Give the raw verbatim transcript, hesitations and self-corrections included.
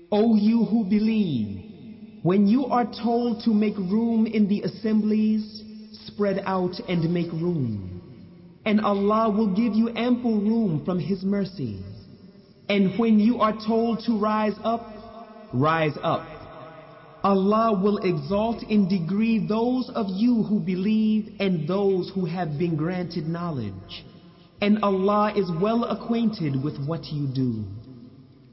O you who believe, when you are told to make room in the assemblies, spread out and make room, and Allah will give you ample room from His mercy. And when you are told to rise up, rise up. Allah will exalt in degree those of you who believe and those who have been granted knowledge. And Allah is well acquainted with what you do.